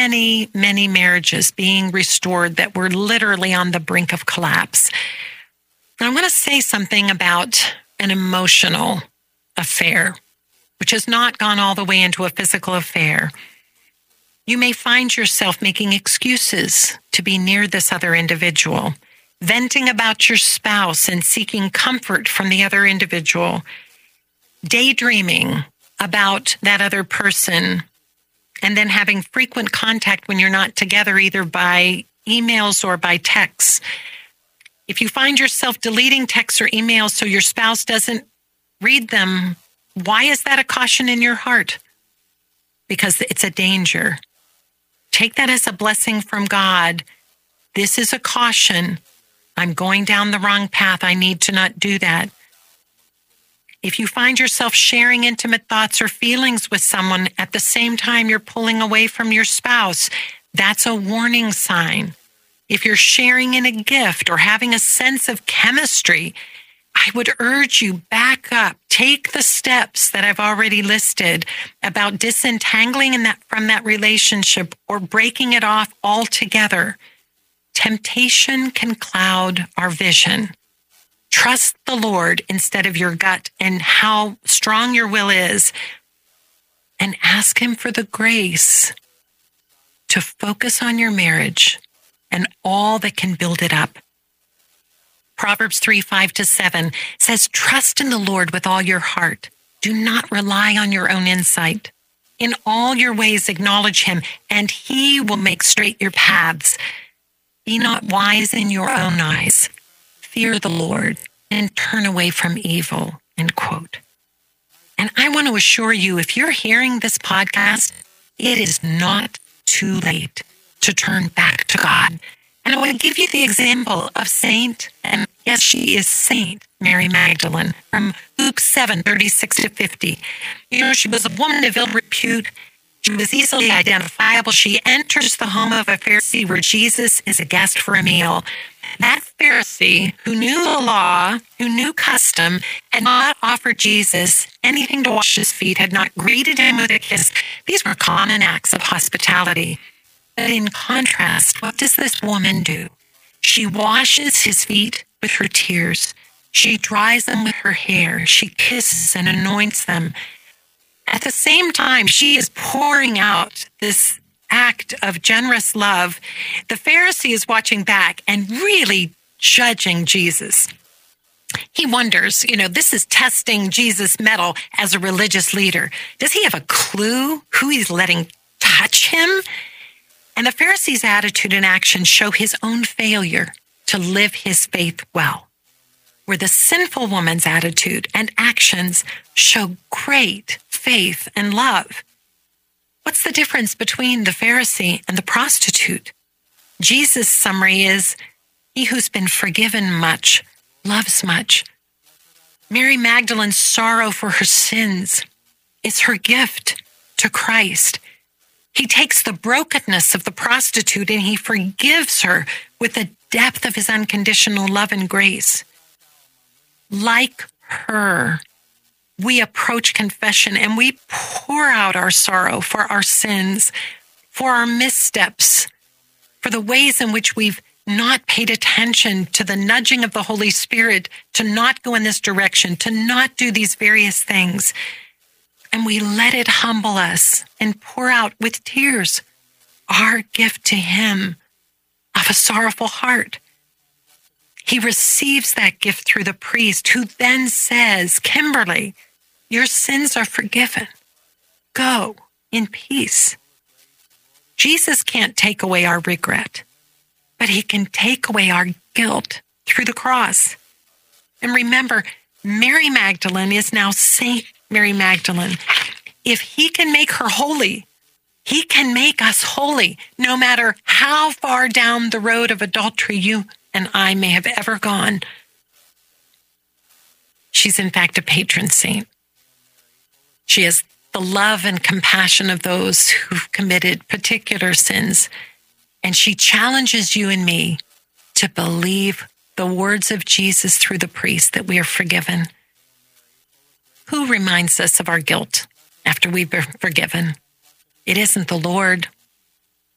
many, many marriages being restored that were literally on the brink of collapse. And I want to say something about an emotional affair, which has not gone all the way into a physical affair. You may find yourself making excuses to be near this other individual, venting about your spouse and seeking comfort from the other individual, daydreaming about that other person, and then having frequent contact when you're not together, either by emails or by texts. If you find yourself deleting texts or emails so your spouse doesn't read them, why is that a caution in your heart? Because it's a danger. Take that as a blessing from God. This is a caution. I'm going down the wrong path. I need to not do that. If you find yourself sharing intimate thoughts or feelings with someone at the same time you're pulling away from your spouse, that's a warning sign. If you're sharing in a gift or having a sense of chemistry, I would urge you back up. Take the steps that I've already listed about disentangling from that relationship or breaking it off altogether. Temptation can cloud our vision. Trust the Lord instead of your gut and how strong your will is, and ask Him for the grace to focus on your marriage and all that can build it up. Proverbs 3:5-7 says, trust in the Lord with all your heart. Do not rely on your own insight. In all your ways acknowledge Him, and He will make straight your paths. Be not wise in your own eyes. Fear the Lord and turn away from evil, end quote. And I want to assure you, if you're hearing this podcast, it is not too late to turn back to God. And I want to give you the example of Saint, and yes, she is Saint Mary Magdalene from Luke 7:36-50. You know, she was a woman of ill repute. She was easily identifiable. She enters the home of a Pharisee where Jesus is a guest for a meal. That Pharisee, who knew the law, who knew custom, had not offered Jesus anything to wash his feet, had not greeted him with a kiss. These were common acts of hospitality. But in contrast, what does this woman do? She washes his feet with her tears. She dries them with her hair. She kisses and anoints them. At the same time, she is pouring out this act of generous love. The Pharisee is watching back and really judging Jesus. He wonders, this is testing Jesus' mettle as a religious leader. Does he have a clue who he's letting touch him? And the Pharisee's attitude and action show his own failure to live his faith well, where the sinful woman's attitude and actions show great faith and love. What's the difference between the Pharisee and the prostitute? Jesus' summary is, he who's been forgiven much loves much. Mary Magdalene's sorrow for her sins is her gift to Christ. He takes the brokenness of the prostitute and he forgives her with the depth of his unconditional love and grace. Like her, we approach confession and we pour out our sorrow for our sins, for our missteps, for the ways in which we've not paid attention to the nudging of the Holy Spirit to not go in this direction, to not do these various things. And we let it humble us and pour out with tears our gift to Him of a sorrowful heart. He receives that gift through the priest, who then says, Kimberly, your sins are forgiven. Go in peace. Jesus can't take away our regret, but He can take away our guilt through the cross. And remember, Mary Magdalene is now Saint Mary Magdalene. If He can make her holy, He can make us holy, no matter how far down the road of adultery you and I may have ever gone. She's in fact a patron saint. She has the love and compassion of those who've committed particular sins. And she challenges you and me to believe the words of Jesus through the priest that we are forgiven. Who reminds us of our guilt after we've been forgiven? It isn't the Lord.